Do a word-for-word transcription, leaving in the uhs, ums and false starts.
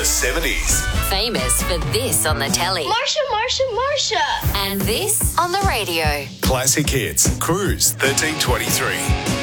the seventies. Famous for this on the telly. Marsha, Marsha, Marsha. And this on the radio. Classic hits. Cruise thirteen twenty-three.